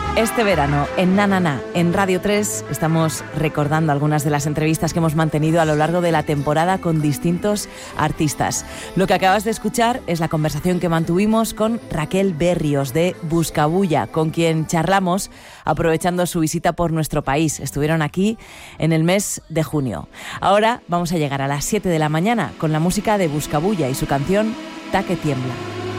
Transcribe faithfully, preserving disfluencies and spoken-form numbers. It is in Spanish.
Este verano, en Na Na Na, en Radio tres, estamos recordando algunas de las entrevistas que hemos mantenido a lo largo de la temporada con distintos artistas. Lo que acabas de escuchar es la conversación que mantuvimos con Raquel Berrios de Buscabulla, con quien charlamos aprovechando su visita por nuestro país. Estuvieron aquí en el mes de junio. Ahora vamos a llegar a las siete de la mañana con la música de Buscabulla y su canción Ta que tiembla.